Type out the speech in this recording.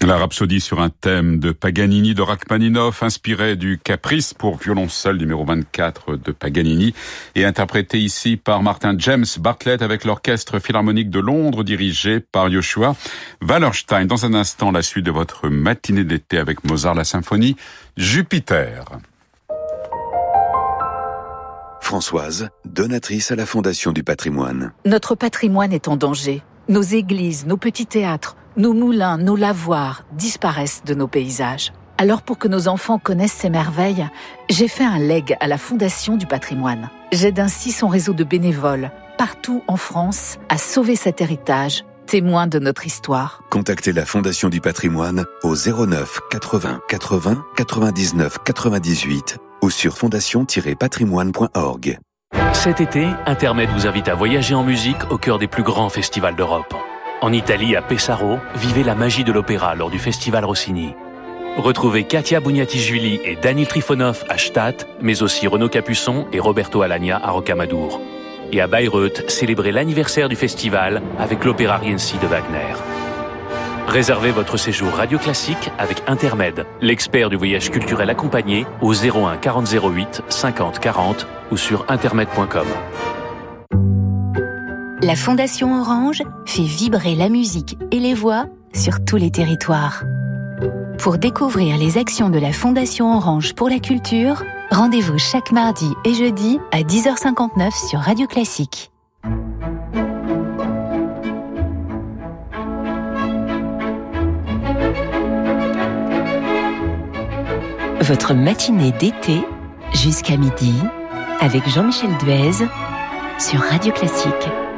La rhapsodie sur un thème de Paganini de Rachmaninoff, inspiré du Caprice pour violoncelle numéro 24 de Paganini et interprété ici par Martin James Bartlett avec l'Orchestre Philharmonique de Londres dirigé par Joshua Wallerstein. Dans un instant, la suite de votre matinée d'été avec Mozart, la symphonie Jupiter. Françoise, donatrice à la Fondation du Patrimoine. Notre patrimoine est en danger. Nos églises, nos petits théâtres, nos moulins, nos lavoirs disparaissent de nos paysages. Alors pour que nos enfants connaissent ces merveilles, j'ai fait un legs à la Fondation du Patrimoine. J'aide ainsi son réseau de bénévoles, partout en France, à sauver cet héritage, témoin de notre histoire. Contactez la Fondation du Patrimoine au 09 80 80 99 98 ou sur fondation-patrimoine.org. Cet été, Intermed vous invite à voyager en musique au cœur des plus grands festivals d'Europe. En Italie, à Pesaro, vivez la magie de l'opéra lors du Festival Rossini. Retrouvez Katia Bugnatichvili et Daniil Trifonov à Stade, mais aussi Renaud Capuçon et Roberto Alagna à Rocamadour. Et à Bayreuth, célébrez l'anniversaire du festival avec l'opéra Rienzi de Wagner. Réservez votre séjour Radio Classique avec Intermed, l'expert du voyage culturel accompagné au 01 40 08 50 40 ou sur intermed.com. La Fondation Orange fait vibrer la musique et les voix sur tous les territoires. Pour découvrir les actions de la Fondation Orange pour la culture, rendez-vous chaque mardi et jeudi à 10h59 sur Radio Classique. Votre matinée d'été jusqu'à midi avec Jean-Michel Duez sur Radio Classique.